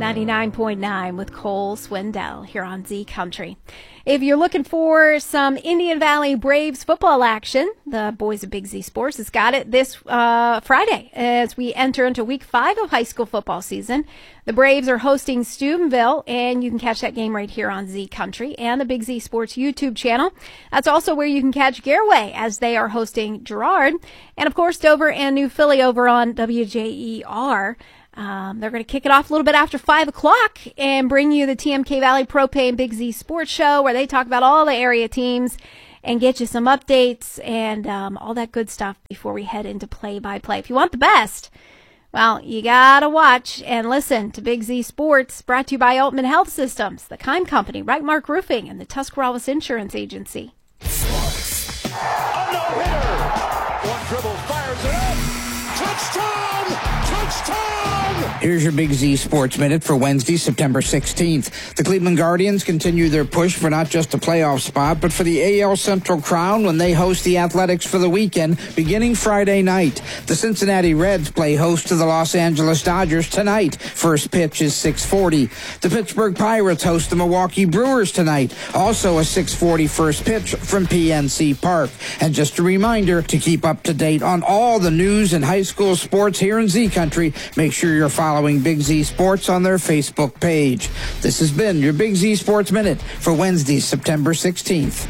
99.9 with Cole Swindell here on Z Country. If you're looking for some Indian Valley Braves football action, the boys of Big Z Sports has got it this Friday as we enter into week 5 of high school football season. The Braves are hosting Steubenville, and you can catch that game right here on Z Country and the Big Z Sports YouTube channel. That's also where you can catch Garraway as they are hosting Girard. And, of course, Dover and New Philly over on WJER. They're going to kick it off a little bit after 5 o'clock and bring you the TMK Valley Propane Big Z Sports Show, where they talk about all the area teams and get you some updates and all that good stuff before we head into play-by-play. If you want the best, well, you got to watch and listen to Big Z Sports, brought to you by Altman Health Systems, the Kime Company, Right Mark Roofing, and the Tuscarawas Insurance Agency. A no-hitter. One dribble, fires it up. Touchdown! Touchdown! Here's your Big Z Sports Minute for Wednesday, September 16th. The Cleveland Guardians continue their push for not just a playoff spot, but for the AL Central crown when they host the Athletics for the weekend, beginning Friday night. The Cincinnati Reds play host to the Los Angeles Dodgers tonight. First pitch is 6:40. The Pittsburgh Pirates host the Milwaukee Brewers tonight. Also a 6:40 first pitch from PNC Park. And just a reminder to keep up to date on all the news and high school sports here in Z Country. Make sure you're following Big Z Sports on their Facebook page. This has been your Big Z Sports Minute for Wednesday, September 16th.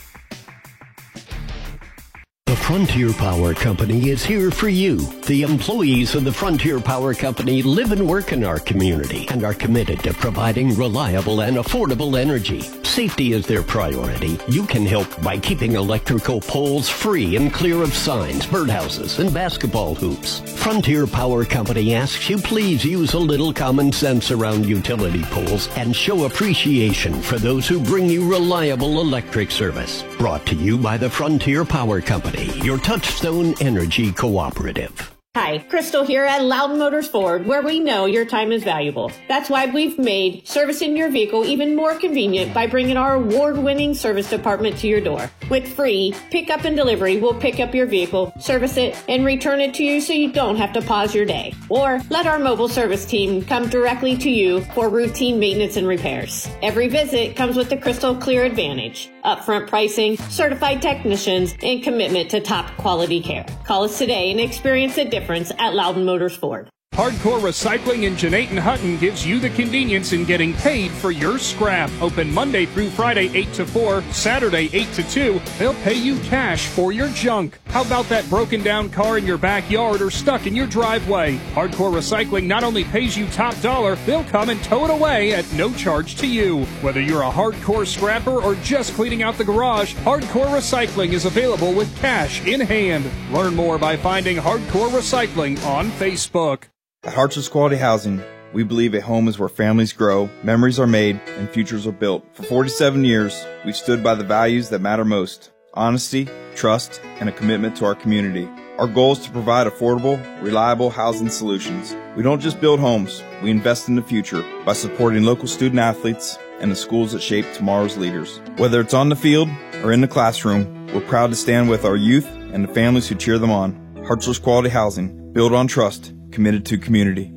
The Frontier Power Company is here for you. The employees of the Frontier Power Company live and work in our community and are committed to providing reliable and affordable energy. Safety is their priority. You can help by keeping electrical poles free and clear of signs, birdhouses, and basketball hoops. Frontier Power Company asks you please use a little common sense around utility poles and show appreciation for those who bring you reliable electric service. Brought to you by the Frontier Power Company, your Touchstone Energy Cooperative. Hi, Crystal here at Loudon Motors Ford, where we know your time is valuable. That's why we've made servicing your vehicle even more convenient by bringing our award-winning service department to your door. With free pickup and delivery, we'll pick up your vehicle, service it, and return it to you so you don't have to pause your day. Or let our mobile service team come directly to you for routine maintenance and repairs. Every visit comes with the Crystal Clear Advantage, upfront pricing, certified technicians, and commitment to top quality care. Call us today and experience the difference at Loudon Motors Ford. Hardcore Recycling in Jeanette and Hutton gives you the convenience in getting paid for your scrap. Open Monday through Friday 8 to 4, Saturday 8 to 2. They'll pay you cash for your junk. How about that broken down car in your backyard or stuck in your driveway? Hardcore Recycling not only pays you top dollar, they'll come and tow it away at no charge to you. Whether you're a hardcore scrapper or just cleaning out the garage, Hardcore Recycling is available with cash in hand. Learn more by finding Hardcore Recycling on Facebook. At Hartsels Quality Housing, we believe a home is where families grow, memories are made, and futures are built. For 47 years, we've stood by the values that matter most: honesty, trust, and a commitment to our community. Our goal is to provide affordable, reliable housing solutions. We don't just build homes, we invest in the future by supporting local student athletes and the schools that shape tomorrow's leaders. Whether it's on the field or in the classroom, we're proud to stand with our youth and the families who cheer them on. Hartsels Quality Housing, built on trust, committed to community.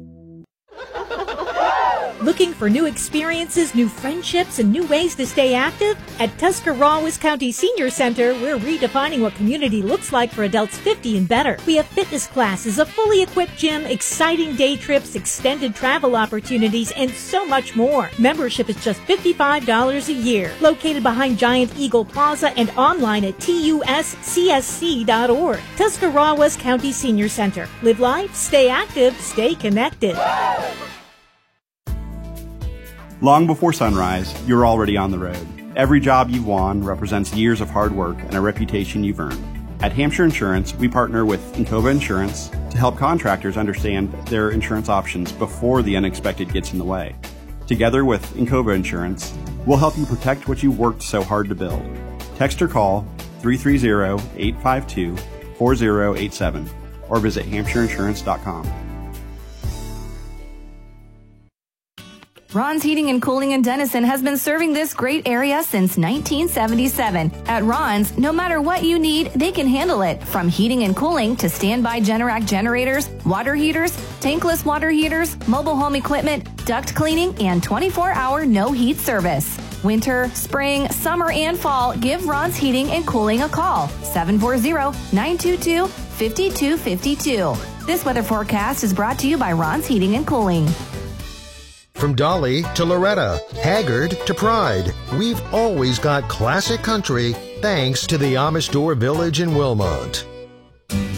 Looking for new experiences, new friendships, and new ways to stay active? At Tuscarawas County Senior Center, we're redefining what community looks like for adults 50 and better. We have fitness classes, a fully equipped gym, exciting day trips, extended travel opportunities, and so much more. Membership is just $55 a year. Located behind Giant Eagle Plaza and online at TUSCSC.org. Tuscarawas County Senior Center. Live life, stay active, stay connected. Long before sunrise, you're already on the road. Every job you've won represents years of hard work and a reputation you've earned. At Hampshire Insurance, we partner with Encova Insurance to help contractors understand their insurance options before the unexpected gets in the way. Together with Encova Insurance, we'll help you protect what you worked so hard to build. Text or call 330-852-4087 or visit HampshireInsurance.com. Ron's Heating and Cooling in Denison has been serving this great area since 1977. At Ron's, no matter what you need, they can handle it. From heating and cooling to standby Generac generators, water heaters, tankless water heaters, mobile home equipment, duct cleaning, and 24-hour no-heat service. Winter, spring, summer, and fall, give Ron's Heating and Cooling a call. 740-922-5252. This weather forecast is brought to you by Ron's Heating and Cooling. From Dolly to Loretta, Haggard to Pride, we've always got classic country thanks to the Amish Door Village in Wilmot.